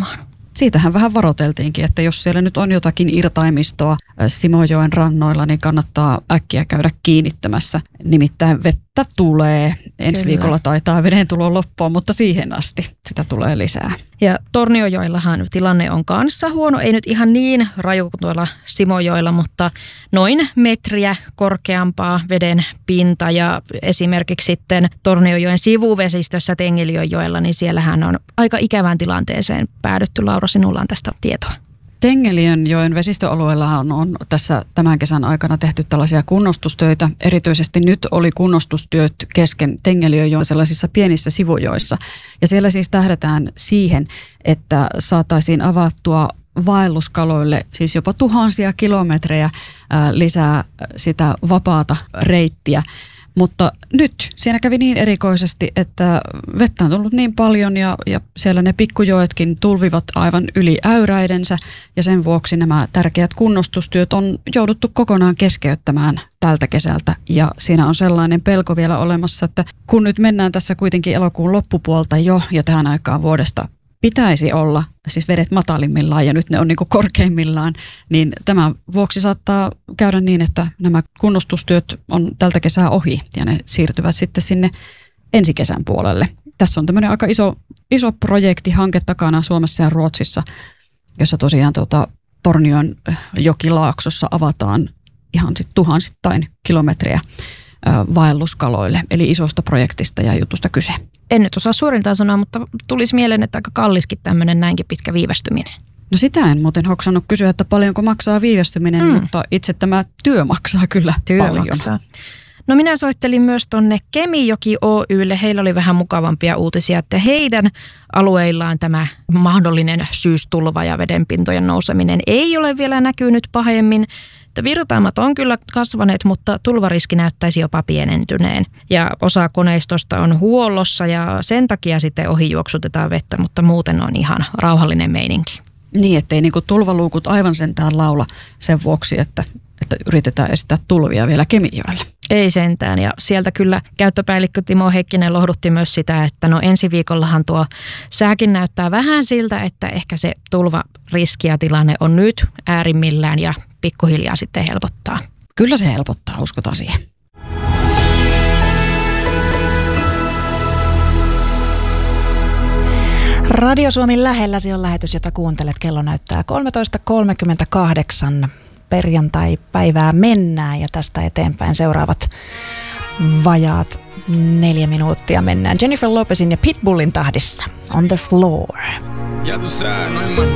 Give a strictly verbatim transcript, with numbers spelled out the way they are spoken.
kasvamaan. Siitähän vähän varoteltiinkin, että jos siellä nyt on jotakin irtaimistoa Simojoen rannoilla, niin kannattaa äkkiä käydä kiinnittämässä. Nimittäin vettä tulee. Ensi Kyllä. viikolla taitaa veden tulo loppua, mutta siihen asti sitä tulee lisää. Ja Torniojoillahan tilanne on kanssa huono. Ei nyt ihan niin raju kuin tuolla Simojoilla, mutta noin metriä korkeampaa veden pinta. Ja esimerkiksi sitten Torniojoen sivuvesistössä Tengeliönjoella, niin siellähän on aika ikävään tilanteeseen päädytty. Laura, sinulla on tästä tietoa. Tengeliönjoen vesistöalueella on tässä tämän kesän aikana tehty tällaisia kunnostustöitä. Erityisesti nyt oli kunnostustyöt kesken Tengeliönjoen sellaisissa pienissä sivujoissa. Ja siellä siis tähdätään siihen, että saataisiin avattua vaelluskaloille siis jopa tuhansia kilometrejä lisää sitä vapaata reittiä. Mutta nyt siinä kävi niin erikoisesti, että vettä on tullut niin paljon ja, ja siellä ne pikkujoetkin tulvivat aivan yli äyräidensä ja sen vuoksi nämä tärkeät kunnostustyöt on jouduttu kokonaan keskeyttämään tältä kesältä. Ja siinä on sellainen pelko vielä olemassa, että kun nyt mennään tässä kuitenkin elokuun loppupuolta jo ja tähän aikaan vuodesta pitäisi olla, siis vedet matalimmillaan ja nyt ne on niin kuin korkeimmillaan, niin tämän vuoksi saattaa käydä niin, että nämä kunnostustyöt on tältä kesää ohi ja ne siirtyvät sitten sinne ensi kesän puolelle. Tässä on tämmöinen aika iso, iso projekti, hanke takana Suomessa ja Ruotsissa, jossa tosiaan tuota Tornion jokilaaksossa avataan ihan sit tuhansittain kilometriä vaelluskaloille, eli isosta projektista ja jutusta kyse. En nyt osaa suorintaan sanoa, mutta tulisi mieleen, että aika kalliskin tämmöinen näinkin pitkä viivästyminen. No sitä en muuten hoksannut kysyä, että paljonko maksaa viivästyminen, mm. mutta itse tämä työ maksaa kyllä työ paljon. Maksaa. No minä soittelin myös tonne Kemijoki Oy:lle. Heillä oli vähän mukavampia uutisia, että heidän alueillaan tämä mahdollinen syystulva ja vedenpintojen nouseminen ei ole vielä näkynyt pahemmin. Virtaamat on kyllä kasvaneet, mutta tulvariski näyttäisi jopa pienentyneen. Ja osa koneistosta on huollossa ja sen takia sitten ohijuoksutetaan vettä, mutta muuten on ihan rauhallinen meininki. Niin, ettei niinku tulvaluukut aivan sentään laula sen vuoksi, että, että yritetään estää tulvia vielä Kemijoella. Ei sentään, ja sieltä kyllä käyttöpäällikkö Timo Heikkinen lohdutti myös sitä, että no ensi viikollahan tuo sääkin näyttää vähän siltä, että ehkä se tulvariski ja tilanne on nyt äärimmillään ja pikkuhiljaa sitten helpottaa. Kyllä se helpottaa, uskotaan siihen. Radio Suomen lähelläsi on lähetys, jota kuuntelet. Kello näyttää kolmetoista kolmekymmentäkahdeksan. Perjantai-päivää mennään ja tästä eteenpäin seuraavat vajaat neljä minuuttia mennään Jennifer Lopezin ja Pitbullin tahdissa. On the Floor.